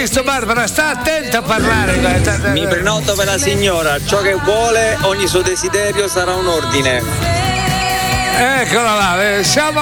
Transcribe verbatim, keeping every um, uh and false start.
visto Barbara? Sta attenta a parlare. Mi prenoto per la signora, ciò che vuole, ogni suo desiderio sarà un ordine. Eccola là, siamo